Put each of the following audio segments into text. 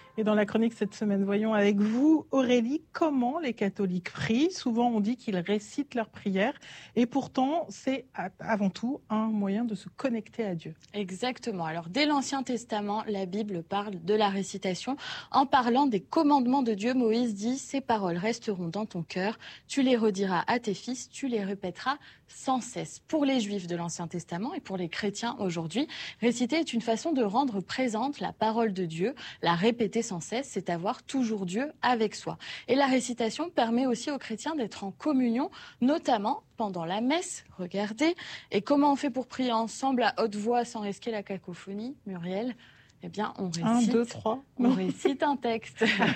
Et dans la chronique cette semaine, voyons avec vous, Aurélie, comment les catholiques prient. Souvent, on dit qu'ils récitent leurs prières et pourtant, c'est avant tout un moyen de se connecter à Dieu. Exactement. Alors, dès l'Ancien Testament, la Bible parle de la récitation. En parlant des commandements de Dieu, Moïse dit « Ces paroles resteront dans ton cœur, tu les rediras à tes fils, tu les répéteras sans cesse ». Pour les Juifs de l'Ancien Testament et pour les chrétiens aujourd'hui, réciter est une façon de rendre présente la parole de Dieu. La répéter sans cesse, c'est avoir toujours Dieu avec soi. Et la récitation permet aussi aux chrétiens d'être en communion, notamment pendant la messe. Regardez. Et comment on fait pour prier ensemble à haute voix sans risquer la cacophonie, Muriel ? Eh bien, on récite, 1, 2, 3. On récite un texte.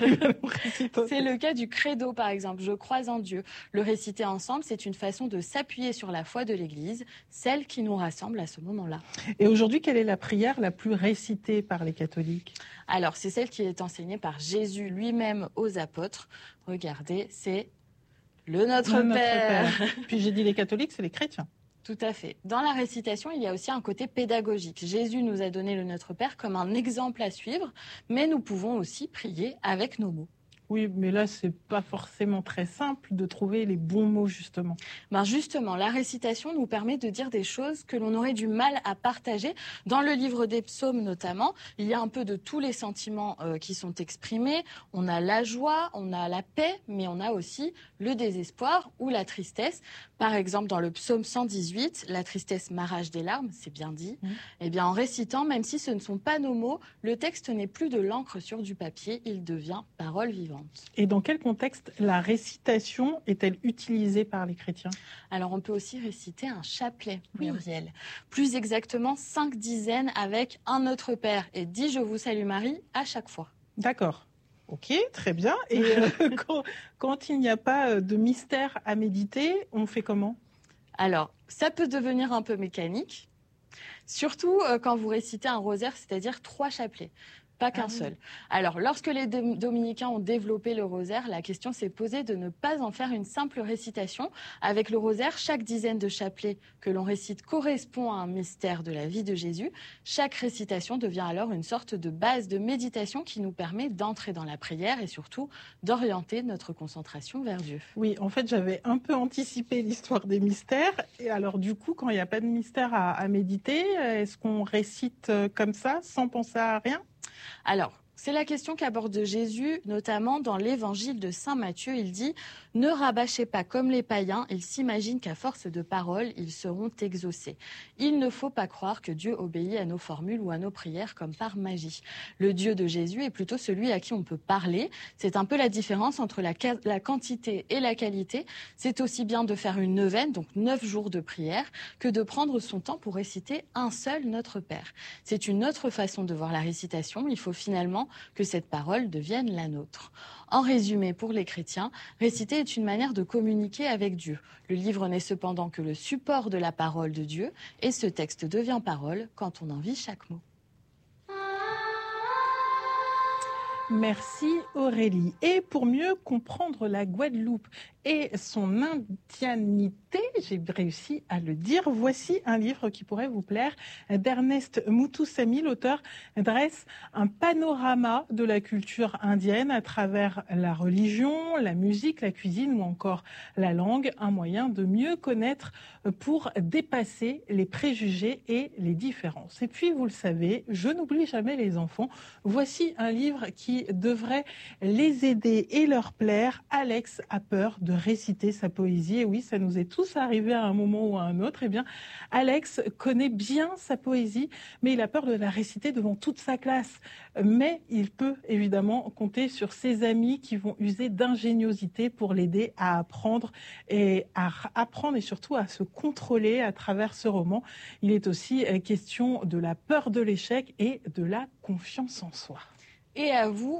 C'est le cas du credo, par exemple. Je crois en Dieu. Le réciter ensemble, c'est une façon de s'appuyer sur la foi de l'Église, celle qui nous rassemble à ce moment-là. Et aujourd'hui, quelle est la prière la plus récitée par les catholiques ? Alors, c'est celle qui est enseignée par Jésus lui-même aux apôtres. Regardez, c'est le Notre Père. Puis j'ai dit les catholiques, c'est les chrétiens. Tout à fait. Dans la récitation, il y a aussi un côté pédagogique. Jésus nous a donné le Notre Père comme un exemple à suivre, mais nous pouvons aussi prier avec nos mots. Oui, mais là, c'est pas forcément très simple de trouver les bons mots, justement. Justement, la récitation nous permet de dire des choses que l'on aurait du mal à partager. Dans le livre des psaumes, notamment, il y a un peu de tous les sentiments qui sont exprimés. On a la joie, on a la paix, mais on a aussi le désespoir ou la tristesse. Par exemple, dans le psaume 118, la tristesse m'arrache des larmes, c'est bien dit. Eh bien, en récitant, même si ce ne sont pas nos mots, le texte n'est plus de l'encre sur du papier, il devient parole vivante. Et dans quel contexte la récitation est-elle utilisée par les chrétiens ? Alors, on peut aussi réciter un chapelet, Muriel. Plus exactement, 5 dizaines avec un Notre Père et 10 Je vous salue Marie à chaque fois. D'accord. Ok, très bien. Et quand il n'y a pas de mystère à méditer, on fait comment ? Alors, ça peut devenir un peu mécanique, surtout quand vous récitez un rosaire, c'est-à-dire 3 chapelets. Pas qu'un seul. Alors, lorsque les dominicains ont développé le rosaire, la question s'est posée de ne pas en faire une simple récitation. Avec le rosaire, chaque dizaine de chapelets que l'on récite correspond à un mystère de la vie de Jésus. Chaque récitation devient alors une sorte de base de méditation qui nous permet d'entrer dans la prière et surtout d'orienter notre concentration vers Dieu. Oui, en fait, j'avais un peu anticipé l'histoire des mystères. Et alors, du coup, quand il n'y a pas de mystère à méditer, est-ce qu'on récite comme ça, sans penser à rien ? Alors, c'est la question qu'aborde Jésus, notamment dans l'évangile de Saint Matthieu. Il dit « Ne rabâchez pas comme les païens, ils s'imaginent qu'à force de paroles, ils seront exaucés. Il ne faut pas croire que Dieu obéit à nos formules ou à nos prières comme par magie. Le Dieu de Jésus est plutôt celui à qui on peut parler. C'est un peu la différence entre la quantité et la qualité. C'est aussi bien de faire une neuvaine, donc 9 jours de prière, que de prendre son temps pour réciter un seul Notre Père. C'est une autre façon de voir la récitation. Il faut finalement que cette parole devienne la nôtre. En résumé, pour les chrétiens, réciter est une manière de communiquer avec Dieu. Le livre n'est cependant que le support de la parole de Dieu, et ce texte devient parole quand on en vit chaque mot. Merci Aurélie. Et pour mieux comprendre la Guadeloupe et son indianité, j'ai réussi à le dire, voici un livre qui pourrait vous plaire d'Ernest Muthusamy. L'auteur dresse un panorama de la culture indienne à travers la religion, la musique, la cuisine ou encore la langue, un moyen de mieux connaître pour dépasser les préjugés et les différences. Et puis, vous le savez, je n'oublie jamais les enfants. Voici un livre qui devrait les aider et leur plaire. Alex a peur de réciter sa poésie. Et oui, ça nous est tous arrivé à un moment ou à un autre. Eh bien, Alex connaît bien sa poésie, mais il a peur de la réciter devant toute sa classe. Mais il peut évidemment compter sur ses amis qui vont user d'ingéniosité pour l'aider à apprendre et surtout à se contrôler à travers ce roman. Il est aussi question de la peur de l'échec et de la confiance en soi. Et à vous,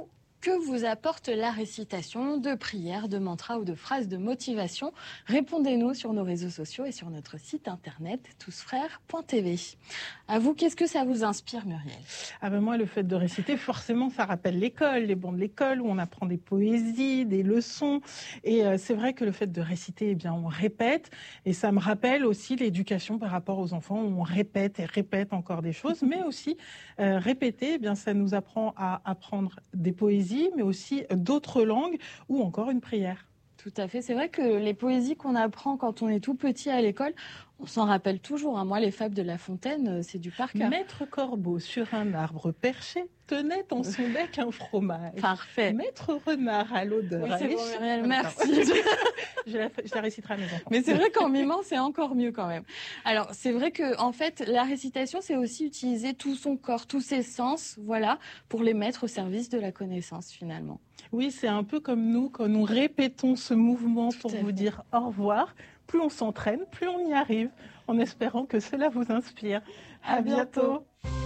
que vous apporte la récitation de prières, de mantras ou de phrases de motivation? Répondez-nous sur nos réseaux sociaux et sur notre site internet tousfrères.tv. À vous, qu'est-ce que ça vous inspire, Muriel? Moi, le fait de réciter, forcément, ça rappelle l'école, les bancs de l'école où on apprend des poésies, des leçons. Et c'est vrai que le fait de réciter, on répète. Et ça me rappelle aussi l'éducation par rapport aux enfants où on répète et répète encore des choses. Mais aussi, répéter, ça nous apprend à apprendre des poésies, mais aussi d'autres langues ou encore une prière. Tout à fait. C'est vrai que les poésies qu'on apprend quand on est tout petit à l'école, on s'en rappelle toujours. Moi, les fables de La Fontaine, c'est du par cœur. Maître Corbeau sur un arbre perché tenait dans son bec un fromage. Parfait. Maître Renard à l'odeur. Oui, c'est bon, Muriel, merci. Je la réciterai à mes enfants. Mais c'est vrai qu'en mimant, c'est encore mieux quand même. Alors, c'est vrai que en fait, la récitation, c'est aussi utiliser tout son corps, tous ses sens, pour les mettre au service de la connaissance finalement. Oui, c'est un peu comme nous, quand nous répétons ce mouvement pour vous dire au revoir. Plus on s'entraîne, plus on y arrive, en espérant que cela vous inspire. À bientôt.